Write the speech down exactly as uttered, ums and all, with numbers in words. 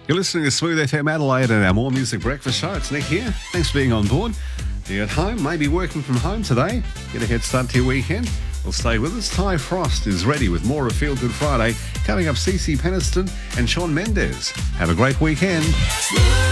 You're listening to Smooth F M Adelaide and our More Music Breakfast Show. It's Nick here. Thanks for being on board. You're at home, maybe working from home today. Get a head start to your weekend. Well, stay with us. Ty Frost is ready with more of Feel Good Friday. Coming up, Cece Peniston and Shawn Mendes. Have a great weekend.